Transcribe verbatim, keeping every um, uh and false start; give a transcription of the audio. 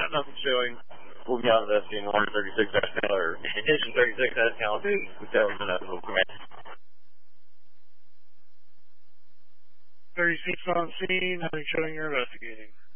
got nothing showing. We'll be on investigating one thirty-six dash or Edition thirty-six dash Channel two. That was another command. thirty-six on scene, nothing showing you're investigating.